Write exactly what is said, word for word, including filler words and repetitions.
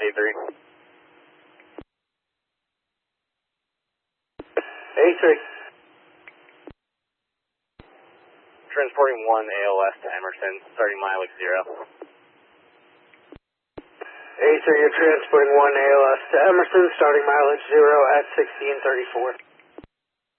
A three. A three. Transporting one A L S to Emerson, starting mileage zero. A three, you're transporting one A L S to Emerson, starting mileage zero at sixteen thirty-four.